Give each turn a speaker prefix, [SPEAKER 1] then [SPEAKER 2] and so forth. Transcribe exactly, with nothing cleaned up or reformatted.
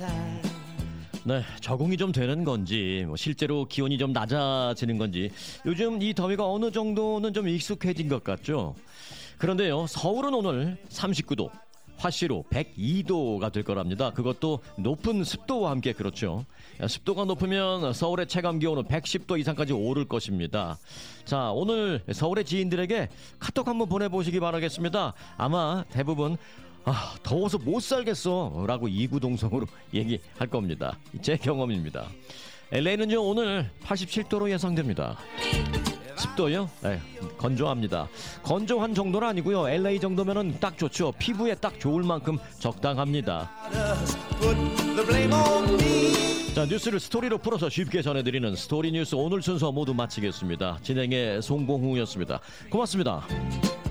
[SPEAKER 1] 네, 적응이 좀 되는 건지 뭐 실제로 기온이 좀 낮아지는 건지 요즘 이 더위가 어느 정도는 좀 익숙해진 것 같죠. 그런데요, 서울은 오늘 삼십구 도, 화씨로 백이 도가 될 거랍니다. 그것도 높은 습도와 함께. 그렇죠. 습도가 높으면 서울의 체감 기온은 백십 도 이상까지 오를 것입니다. 자, 오늘 서울의 지인들에게 카톡 한번 보내보시기 바라겠습니다. 아마 대부분 아, 더워서 못 살겠어 라고 이구동성으로 얘기할 겁니다. 제 경험입니다. 엘에이는요 오늘 팔십칠 도로 예상됩니다. 습도요? 네, 건조합니다. 건조한 정도는 아니고요, 엘에이 정도면은 딱 좋죠. 피부에 딱 좋을 만큼 적당합니다. 자, 뉴스를 스토리로 풀어서 쉽게 전해드리는 스토리 뉴스, 오늘 순서 모두 마치겠습니다. 진행의 송봉후였습니다. 고맙습니다.